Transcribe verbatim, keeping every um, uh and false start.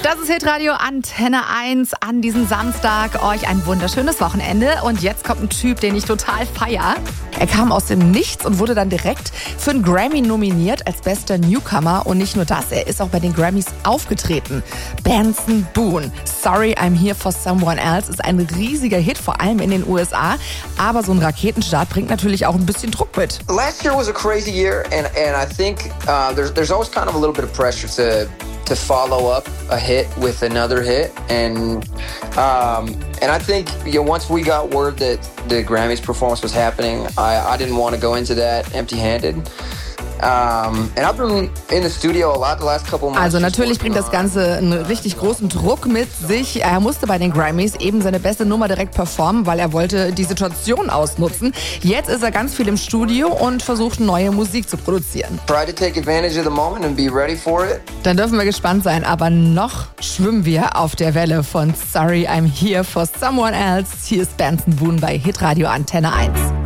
Das ist Hitradio Antenne eins an diesem Samstag. Euch ein wunderschönes Wochenende. Und jetzt kommt ein Typ, den ich total feier. Er kam aus dem Nichts und wurde dann direkt für einen Grammy nominiert als bester Newcomer. Und nicht nur das, er ist auch bei den Grammys aufgetreten. Benson Boone, Sorry I'm Here for Someone Else, ist ein riesiger Hit, vor allem in den U S A. Aber so ein Raketenstart bringt natürlich auch ein bisschen Druck mit. Last year was a crazy year, and, and I think uh, there's, there's always kind of a little bit of pressure to... to follow up a hit with another hit, and um, and I think, you know, once we got word that the Grammys performance was happening, I, I didn't want to go into that empty-handed. Um, and I've been in the studio a lot the last couple months. Also natürlich bringt das Ganze einen richtig großen Druck mit sich. Er musste bei den Grammys eben seine beste Nummer direkt performen, weil er wollte die Situation ausnutzen. Jetzt ist er ganz viel im Studio und versucht, neue Musik zu produzieren. Try to take advantage of the moment and be ready for it. Dann dürfen wir gespannt sein, aber noch schwimmen wir auf der Welle von Sorry I'm Here for Someone Else. Hier ist Benson Boone bei Hitradio Antenne eins.